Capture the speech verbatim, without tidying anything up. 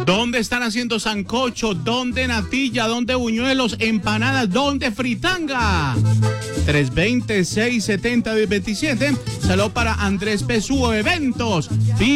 ¿Dónde están haciendo sancocho? ¿Dónde natilla? ¿Dónde buñuelos? ¿Empanadas? ¿Dónde fritanga? tres dos cero, seis siete cero, dos siete. Saludos para Andrés Pesúo Eventos.